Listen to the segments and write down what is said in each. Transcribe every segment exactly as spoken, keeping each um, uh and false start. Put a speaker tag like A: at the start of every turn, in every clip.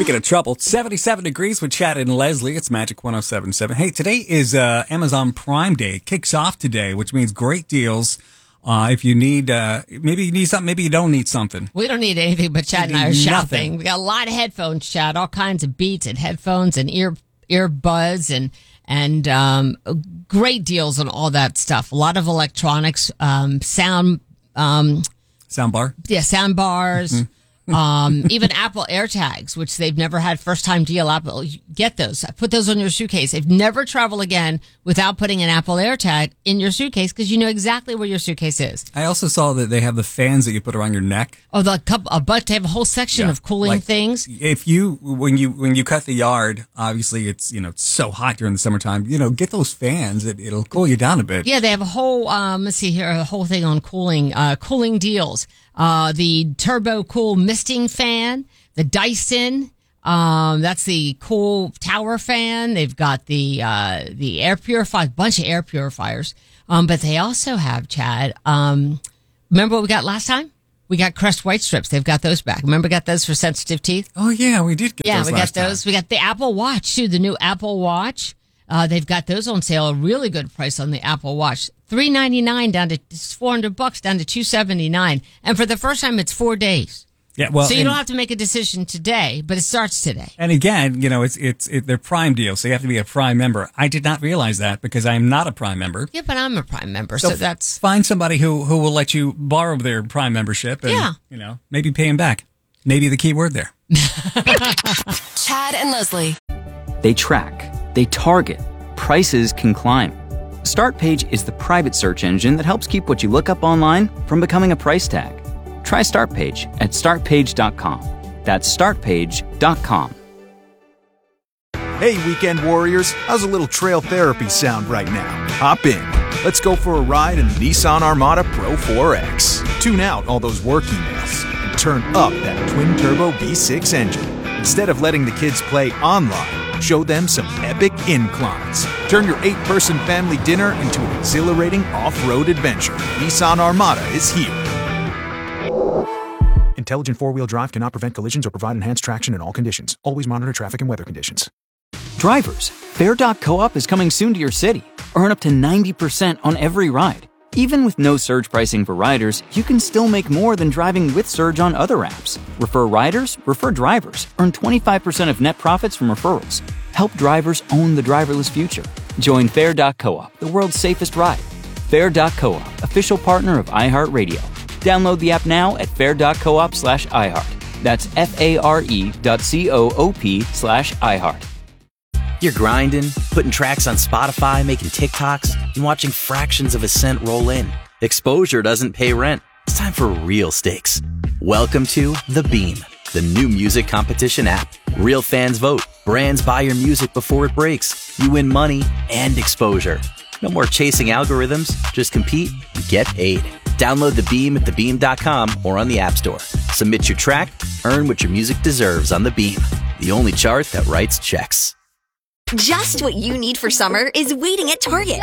A: Speaking of trouble, seventy-seven degrees with Chad and Leslie. It's Magic one oh seven point seven. Hey, today is uh, Amazon Prime Day. It kicks off today, which means great deals. Uh, if you need, uh, maybe you need something, maybe you don't need something.
B: We don't need anything, but Chad and I are
A: Nothing.
B: shopping. We got a lot of headphones, Chad, all kinds of Beats and headphones and ear earbuds and and um, great deals on all that stuff. A lot of electronics, um, sound, um,
A: Sound bar?
B: yeah, sound bars.
A: Mm-hmm.
B: um, even Apple AirTags, which they've never had first time deal. Apple, get those. Put those on your suitcase. If never travel again without putting an Apple AirTag in your suitcase because you know exactly where your suitcase is.
A: I also saw that they have the fans that you put around your neck.
B: Oh, the cup, a but they have a whole section
A: Yeah,
B: of cooling
A: like,
B: things.
A: If you, when you, when you cut the yard, obviously it's, you know, it's so hot during the summertime, you know, get those fans. It, it'll cool you down a bit.
B: Yeah, they have a whole, um, let's see here, a whole thing on cooling, uh, cooling deals. Uh, the Turbo Cool misting fan, the Dyson, um, that's the cool tower fan. They've got the, uh, the air purifier, bunch of air purifiers. Um, but they also have, Chad, um, remember what we got last time? We got Crest White Strips. They've got those back. Remember we got those for sensitive teeth?
A: Oh yeah, we did get
B: yeah,
A: those
B: we got
A: last
B: those.
A: time.
B: We got the Apple Watch too, the new Apple Watch. Uh, they've got those on sale. A really good price on the Apple Watch. three ninety-nine down to four hundred bucks down to two seventy-nine. And for the first time, it's four days.
A: Yeah, well,
B: so you
A: and,
B: don't have to make a decision today, but it starts today.
A: And again, you know, it's, it's, it, they're Prime deals, so you have to be a Prime member. I did not realize that because I am not a Prime member.
B: Yeah, but I'm a Prime member, so,
A: So
B: that's...
A: Find somebody who, who will let you borrow their Prime membership and,
B: Yeah.
A: you know, maybe pay them back. Maybe the key word there.
C: Chad and Leslie.
D: They track, they target, prices can climb. StartPage is the private search engine that helps keep what you look up online from becoming a price tag. Try StartPage at start page dot com. That's start page dot com.
E: Hey, weekend warriors, how's a little trail therapy sound right now? Hop in. Let's go for a ride in the Nissan Armada Pro four X. Tune out all those work emails and turn up that twin-turbo V six engine. Instead of letting the kids play online, show them some epic inclines. Turn your eight-person family dinner into an exhilarating off-road adventure. Nissan Armada is here. Intelligent four-wheel drive cannot prevent collisions or provide enhanced traction in all conditions. Always monitor traffic and weather conditions.
D: Drivers, Fair dot coop is coming soon to your city. Earn up to ninety percent on every ride. Even with no surge pricing for riders, you can still make more than driving with Surge on other apps. Refer riders, refer drivers. Earn twenty-five percent of net profits from referrals. Help drivers own the driverless future. Join Fair dot coop, the world's safest ride. Fair dot coop, official partner of iHeartRadio. Download the app now at fair dot coop slash iHeart. That's F-A-R-E dot C-O-O-P slash iHeart.
F: You're grinding, putting tracks on Spotify, making TikToks, and watching fractions of a cent roll in. Exposure doesn't pay rent. It's time for real stakes. Welcome to The Beam, the new music competition app. Real fans vote. Brands buy your music before it breaks. You win money and exposure. No more chasing algorithms. Just compete and get paid. Download The Beam at the beam dot com or on the App Store. Submit your track, earn what your music deserves on The Beam, the only chart that writes checks.
G: Just what you need for summer is waiting at Target.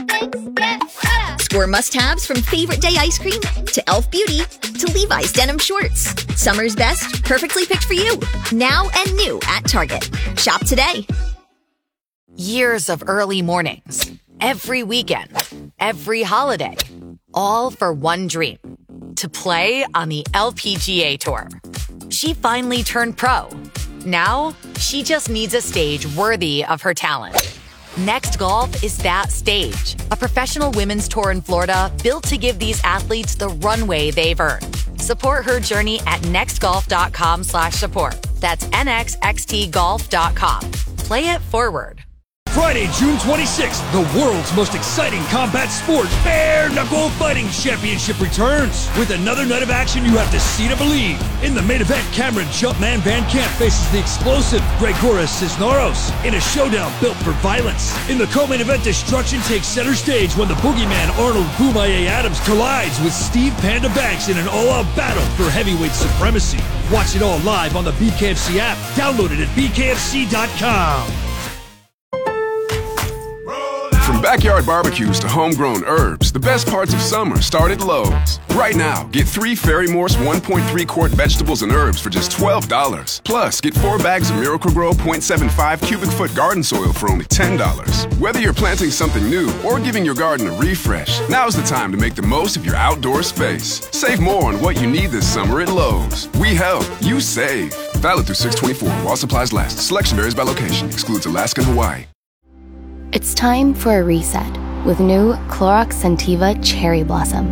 G: Score must-haves from Favorite Day ice cream to e l f Beauty to Levi's denim shorts. Summer's best, perfectly picked for you. Now and new at Target. Shop today.
C: Years of early mornings, every weekend, every holiday, all for one dream, to play on the L P G A Tour. She finally turned pro. Now, she just needs a stage worthy of her talent. Next Golf is that stage, a professional women's tour in Florida built to give these athletes the runway they've earned. Support her journey at nextgolf.com slash support. That's N X X T golf dot com. Play it forward.
H: Friday, June twenty-sixth, the world's most exciting combat sport, Bare Knuckle Fighting Championship returns. With another night of action you have to see to believe. In the main event, Cameron Jumpman Van Camp faces the explosive Gregoris Cisneros in a showdown built for violence. In the co-main event, destruction takes center stage when the boogeyman Arnold Boomaye Adams collides with Steve Panda Banks in an all-out battle for heavyweight supremacy. Watch it all live on the B K F C app. Download it at B K F C dot com.
E: From
I: backyard barbecues to homegrown herbs, the best parts of summer start at Lowe's. Right now, get three Fairy Morse one point three quart vegetables and herbs for just twelve dollars. Plus, get four bags of Miracle-Gro point seven five cubic foot garden soil for only ten dollars. Whether you're planting something new or giving your garden a refresh, now's the time to make the most of your outdoor space. Save more on what you need this summer at Lowe's. We help, you save. Valid through six twenty-four while supplies last. Selection varies by location. Excludes Alaska and Hawaii.
J: It's time for a reset with new Clorox Scentiva Cherry Blossom.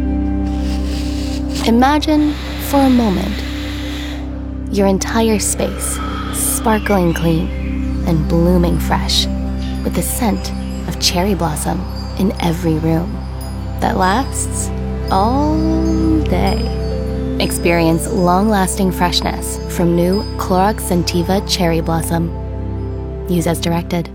J: Imagine, for a moment, your entire space sparkling clean and blooming fresh with the scent of cherry blossom in every room that lasts all day. Experience long-lasting freshness from new Clorox Scentiva Cherry Blossom. Use as directed.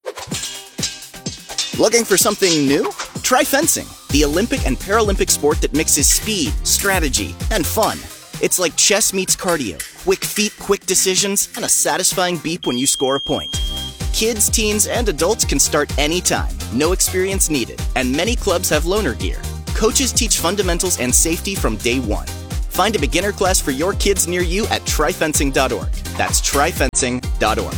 K: Looking for something new? Try fencing, the Olympic and Paralympic sport that mixes speed, strategy, and fun. It's like chess meets cardio, quick feet, quick decisions, and a satisfying beep when you score a point. Kids, teens, and adults can start anytime, no experience needed, and many clubs have loaner gear. Coaches teach fundamentals and safety from day one. Find a beginner class for your kids near you at try fencing dot org. That's try fencing dot org.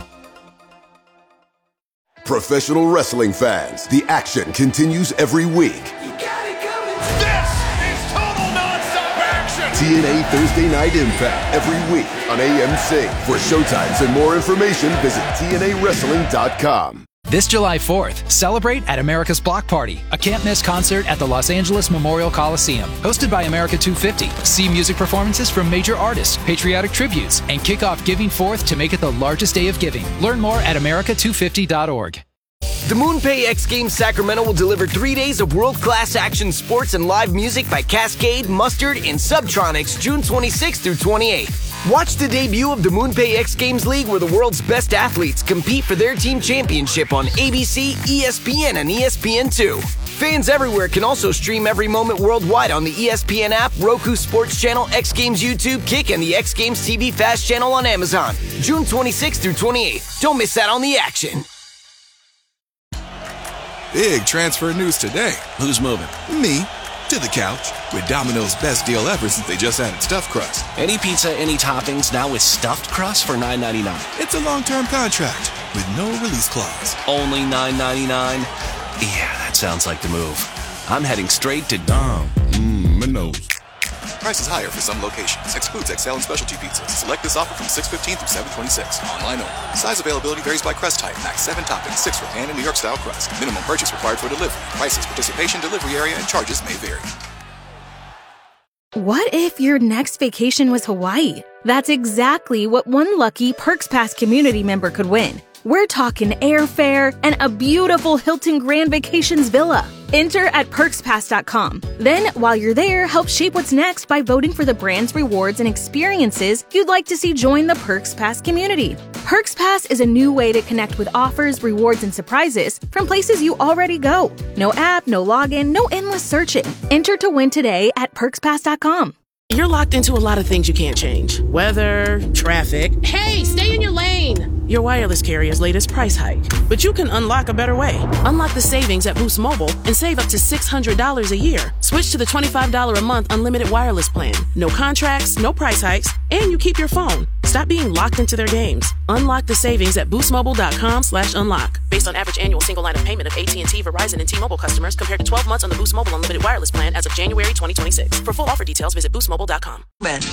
L: Professional wrestling fans, the action continues every week.
M: You got it coming. This is total nonstop action.
L: T N A Thursday Night Impact every week on A M C. For showtimes and more information, visit T N A wrestling dot com.
N: This July fourth, celebrate at America's Block Party, a can't-miss concert at the Los Angeles Memorial Coliseum. Hosted by America two fifty. See music performances from major artists, patriotic tributes, and kick off Giving Fourth to make it the largest day of giving. Learn more at America two fifty dot org.
O: The MoonPay X Games Sacramento will deliver three days of world-class action sports and live music by Cascade, Mustard, and Subtronics June twenty-sixth through twenty-eighth. Watch the debut of the MoonPay X Games League where the world's best athletes compete for their team championship on A B C, E S P N, and E S P N two. Fans everywhere can also stream every moment worldwide on the E S P N app, Roku Sports Channel, X Games YouTube, Kick, and the X Games T V Fast Channel on Amazon. June twenty-sixth through twenty-eighth. Don't miss out on the action.
P: Big transfer news today.
Q: Who's moving?
P: Me. To the couch. With Domino's best deal ever since they just added stuffed crust.
Q: Any pizza, any toppings, now with stuffed crust for nine ninety-nine.
P: It's a long-term contract with no release clause.
Q: Only nine ninety-nine? Yeah, that sounds like the move. I'm heading straight to Dom.
P: Mmm, my nose. Prices higher for some locations. Excludes X L and specialty pizzas. Select this offer from six fifteen through seven twenty-six. Online only. Size availability varies by crust type. Max seven toppings, six for pan and New York style crust. Minimum purchase required for delivery. Prices, participation, delivery area, and charges may vary.
R: What if your next vacation was Hawaii? That's exactly what one lucky Perks Pass community member could win. We're talking airfare and a beautiful Hilton Grand Vacations villa. Enter at perks pass dot com. Then, while you're there, help shape what's next by voting for the brands, rewards, and experiences you'd like to see join the Perks Pass community. Perks Pass is a new way to connect with offers, rewards, and surprises from places you already go. No app, no login, no endless searching. Enter to win today at perks pass dot com.
S: You're locked into a lot of things you can't change. Weather, traffic. Hey, stay in your lane! Your wireless carrier's latest price hike. But you can unlock a better way. Unlock the savings at Boost Mobile and save up to six hundred dollars a year. Switch to the twenty-five dollars a month unlimited wireless plan. No contracts, no price hikes, and you keep your phone. Stop being locked into their games. Unlock the savings at boost mobile dot com slash unlock. Based on average annual single line of payment of A T and T, Verizon, and T-Mobile customers compared to twelve months on the Boost Mobile unlimited wireless plan as of January twenty twenty-six. For full offer details, visit boost mobile dot com.
T: Man.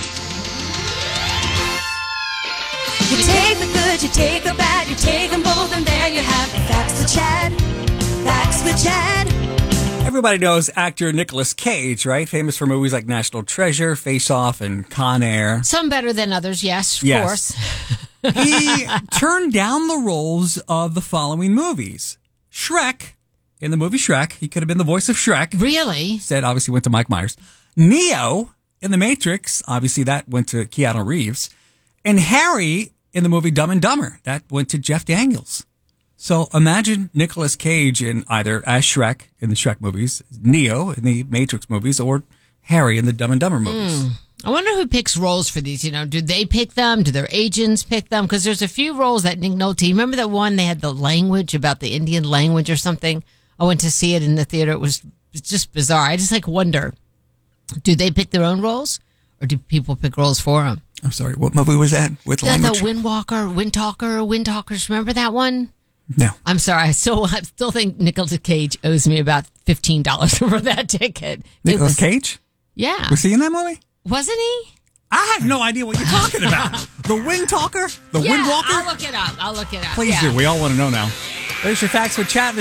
T: You take the good, you take the bad, you take them both, and there you have it. That's the Chad. That's the Chad.
A: Everybody knows actor Nicolas Cage, right? Famous for movies like National Treasure, Face Off, and Con Air.
B: Some better than others, yes, of
A: yes.
B: course.
A: He turned down the roles of the following movies. Shrek, in the movie Shrek, he could have been the voice of Shrek.
B: Really?
A: Said obviously went to Mike Myers. Neo, in The Matrix, obviously that went to Keanu Reeves. And Harry, in the movie Dumb and Dumber, that went to Jeff Daniels. So imagine Nicolas Cage in either as Shrek in the Shrek movies, Neo in the Matrix movies, or Harry in the Dumb and Dumber movies.
B: Mm. I wonder who picks roles for these. You know, do they pick them? Do their agents pick them? Because there's a few roles that Nick Nolte. Remember that one they had the language about the Indian language or something? I went to see it in the theater. It was just bizarre. I just like wonder, do they pick their own roles, or do people pick roles for them?
A: I'm sorry. What movie was that with
B: The,
A: language?
B: the Windwalker, Windtalker, Windtalkers. Remember that one?
A: No.
B: I'm sorry. I still, I still think Nicolas Cage owes me about fifteen dollars for that ticket.
A: Nicolas Cage?
B: Yeah.
A: Was he in that movie?
B: Wasn't he?
A: I have no idea what you're talking about. The Wind Talker? The
B: Yeah,
A: Windwalker?
B: I'll look it up. I'll look it up.
A: Please
B: yeah.
A: do. We all want to know now. There's your Facts with Chat.